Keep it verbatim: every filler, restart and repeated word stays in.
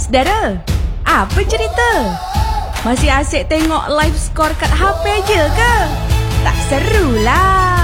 Saudara, apa cerita? Masih asyik tengok live score kat H P je ke? Tak serulah.